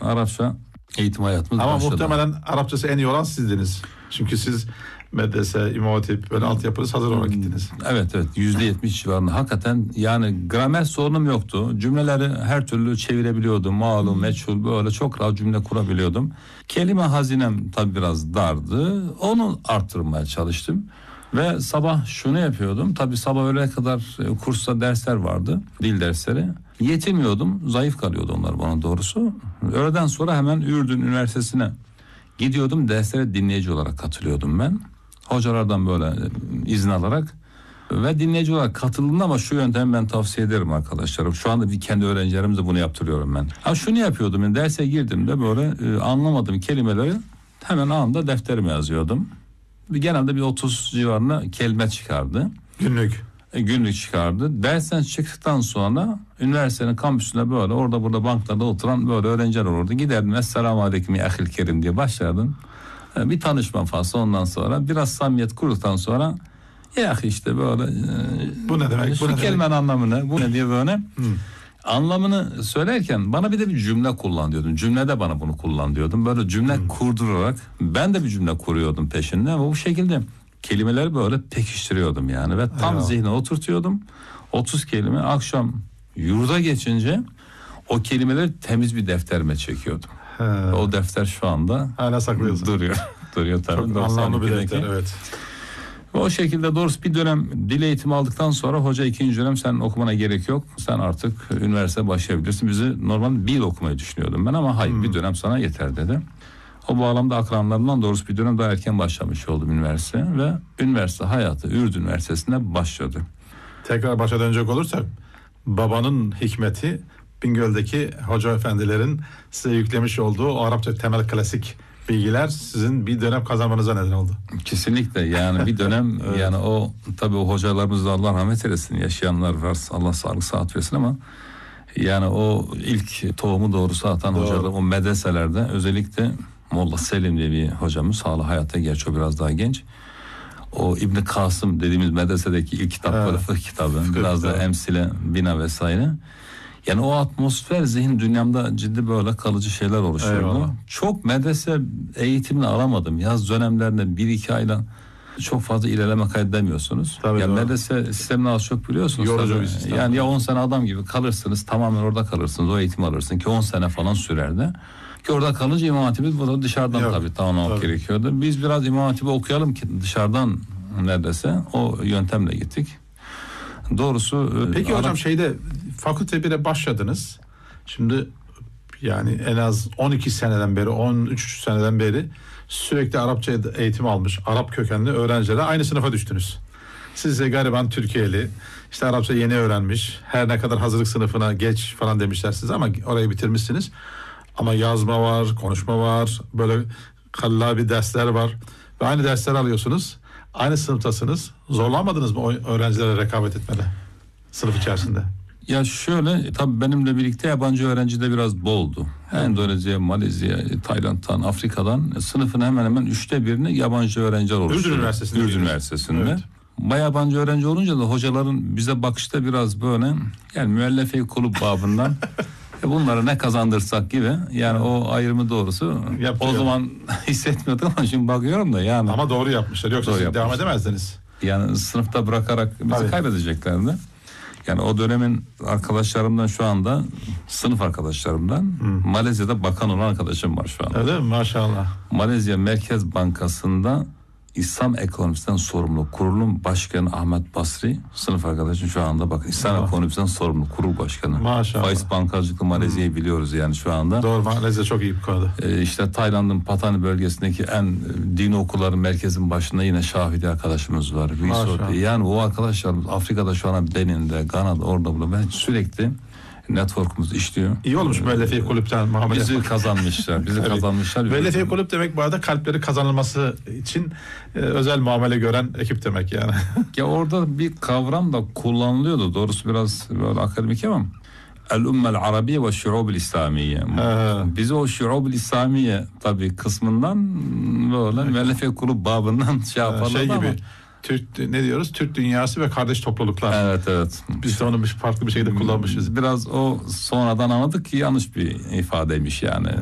Arapça eğitim hayatımız Ama başladı. muhtemelen Arapçası en iyi olan sizdiniz. Çünkü siz medrese, İmam Hatip böyle altyapınız hazır olarak gittiniz. Evet %70 civarında. Hakikaten yani gramer sorunum yoktu. Cümleleri her türlü çevirebiliyordum. Malum, meçhul böyle çok rahat cümle kurabiliyordum. Kelime hazinem tabii biraz dardı. Onu arttırmaya çalıştım. Ve sabah şunu yapıyordum. Tabii sabah öğlene kadar kursta dersler vardı. Dil dersleri. Yetinmiyordum. Zayıf kalıyordu onlar bana doğrusu. Öğleden sonra hemen Ürdün Üniversitesi'ne gidiyordum. Derslere dinleyici olarak katılıyordum ben. Hocalardan böyle izin alarak ve dinleyici olarak katıldım ama şu yöntemi ben tavsiye ederim arkadaşlarım. Şu anda kendi öğrencilerimize bunu yaptırıyorum ben. Ha şunu yapıyordum, yani derse girdiğimde böyle anlamadığım kelimeleri hemen anında defterime yazıyordum. Genelde bir 30 civarında kelime çıkardı. Günlük çıkardı. Dersten çıktıktan sonra üniversitenin kampüsünde böyle orada burada banklarda oturan böyle öğrenciler olurdu. Giderdim, Esselamu Aleyküm ya Ahil Kerim diye başlardım. Bir tanışma faslı, ondan sonra biraz samimiyet kurduktan sonra ya işte böyle bu ne demek? Şu kelimenin anlamı ne? Bu ne diye böyle anlamını söylerken bana bir de bir cümle kullan diyordum. Cümlede bana bunu kullan diyordum. Böyle cümle kurdurarak ben de bir cümle kuruyordum peşinde ama bu şekilde kelimeleri böyle pekiştiriyordum yani ve tam zihne oturtuyordum. 30 kelime akşam yurda geçince o kelimeleri temiz bir defterime çekiyordum. O defter şu anda hala saklıyorsun. Duruyor tabii. Çok anlamlı bir defter, evet. O şekilde doğrusu bir dönem dil eğitimi aldıktan sonra hoca ikinci dönem sen okumana gerek yok. Sen artık üniversite başlayabilirsin. Bizi normal bir yıl okumayı düşünüyordum ben ama hayır bir dönem sana yeter dedi. O bağlamda akranlarımdan doğrusu bir dönem daha erken başlamış oldum üniversite ve üniversite hayatı Ürdün Üniversitesi'nde başladı. Tekrar başa dönecek olursak babanın hikmeti Bingöl'deki hoca efendilerin size yüklemiş olduğu o Arapça temel klasik bilgiler sizin bir dönem kazanmanıza neden oldu. Kesinlikle yani bir dönem evet. Yani o tabii o hocalarımız da Allah rahmet eylesin, yaşayanlar var, Allah sağlık sıhhat versin ama yani o ilk tohumu doğrusu atan hocalar o medreselerde özellikle Molla Selim diye bir hocamız hala hayatta, gerçi o biraz daha genç. O İbn Kasım dediğimiz medresedeki ilk kitap böyle fıkıh kitabı, biraz da emsile, bina vesaire. Yani o atmosfer zihin dünyamda ciddi böyle kalıcı şeyler oluşturdu. Çok medrese eğitimini alamadım. Yaz dönemlerinde 1-2 ayla çok fazla ilerleme kaydedemiyorsunuz. Yani medrese sistemini az çok biliyorsunuz. Yorucu bir sistem. Yani ya 10 sene adam gibi kalırsınız, tamamen orada kalırsınız, o eğitimi alırsın ki 10 sene falan sürerdi. Ki orada kalınca İmam Hatip'i burada dışarıdan tabii tamamlamak gerekiyordu. Biz biraz İmam Hatip'i okuyalım ki dışarıdan neredeyse o yöntemle gittik. Doğrusu peki hocam fakülte 1'e başladınız. Şimdi yani en az 12 seneden beri 13 seneden beri sürekli Arapça eğitim almış Arap kökenli öğrencilerle aynı sınıfa düştünüz. Siz de gariban Türkiye'li işte Arapça yeni öğrenmiş, her ne kadar hazırlık sınıfına geç falan demişler size ama orayı bitirmişsiniz. Ama yazma var, konuşma var, böyle kallabi dersler var ve aynı dersleri alıyorsunuz. Aynı sınıftasınız. Zorlanmadınız mı o öğrencilere rekabet etmede sınıf içerisinde? Ya şöyle, tabii benimle birlikte yabancı öğrenci de biraz boldu. Endonezya, Malezya, Tayland'dan, Afrika'dan sınıfın hemen hemen 1/3'ünü yabancı öğrenciler oluşturuyor. Ürdün Üniversitesi'nde. Evet. Bayağı yabancı öğrenci olunca da hocaların bize bakışta biraz böyle yani müellefe kulüp babından bunlara ne kazandırsak gibi yani o ayrımı doğrusu o zaman hissetmiyordum ama şimdi bakıyorum da yani. Ama doğru yapmışlar, yoksa siz devam edemezdiniz. Yani sınıfta bırakarak bizi kaybedeceklerdi. Yani o dönemin arkadaşlarımdan şu anda sınıf arkadaşlarımdan Malezya'da bakan olan arkadaşım var şu anda. Öyle mi? Maşallah. Malezya Merkez Bankası'nda İslam ekonomisinden sorumlu kurulum başkanı Ahmet Basri sınıf arkadaşım şu anda bak İslam ekonomisinden sorumlu kurul başkanı. Maşallah. Faiz bankacılıklı Malezya'yı biliyoruz yani şu anda. Doğru, Malezya çok iyi bir konuda. İşte Tayland'ın Patani bölgesindeki en dini okulların merkezin başında yine Şafii arkadaşımız var. Yani o arkadaşlarımız Afrika'da şu an Benin'de, Gana'da, orada burada ben sürekli network'umuz işliyor. İyi olmuş müellefe kulüpten muamele. Bizi kazanmışlar. Kazanmışlar. Müellefe kulüp demek bu arada kalpleri kazanılması için özel muamele gören ekip demek yani. Ya orada bir kavram da kullanılıyordu. Doğrusu biraz böyle akademik ama El-Ummel Arabiye ve Şu'ub-ül İslamiye. Bizi o Şu'ub-ül İslamiye tabii kısmından böyle müellefe kulüp babından yaparlar gibi. Ama ne diyoruz? Türk dünyası ve kardeş topluluklar. Evet. Biz de onu farklı bir şekilde kullanmışız. Biraz o sonradan anladık ki yanlış bir ifadeymiş yani.